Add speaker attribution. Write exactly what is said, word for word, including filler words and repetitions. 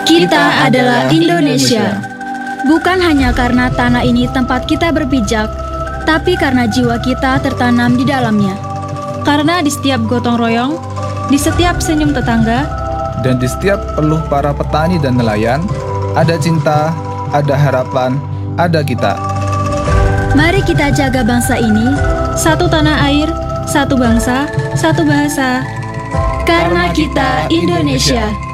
Speaker 1: Kita adalah Indonesia. Bukan hanya karena tanah ini tempat kita berpijak, tapi karena jiwa kita tertanam di dalamnya.
Speaker 2: Karena di setiap gotong royong, di setiap senyum tetangga,
Speaker 3: dan di setiap peluh para petani dan nelayan, ada cinta, ada harapan, ada kita.
Speaker 1: Mari kita jaga bangsa ini,
Speaker 2: satu tanah air, satu bangsa, satu bahasa.
Speaker 1: Karena kita Indonesia.